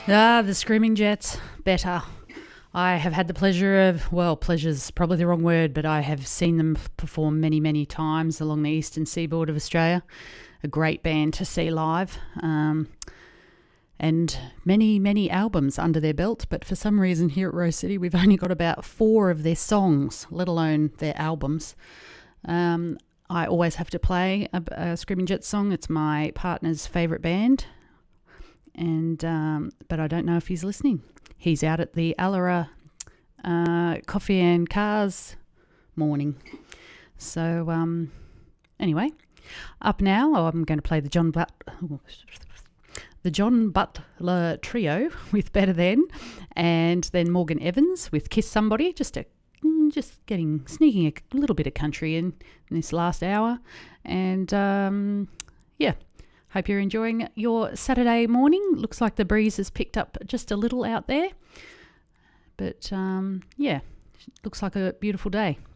The Screaming Jets, better. I have had the pleasure of, well, pleasure's probably the wrong word, but I have seen them perform many, many times along the eastern seaboard of Australia. A great band to see live. And many, many albums under their belt, but for some reason here at Rose City we've only got about 4 of their songs, let alone their albums. I always have to play a Screaming Jets song. It's my partner's favourite band, and but I don't know if he's listening. He's out at the Allara Coffee and Cars morning. So anyway, up now I'm going to play the John Butler Trio with Better Than, and then Morgan Evans with Kiss Somebody, just sneaking a little bit of country in this last hour. And hope you're enjoying your Saturday morning. Looks like the breeze has picked up just a little out there, but looks like a beautiful day.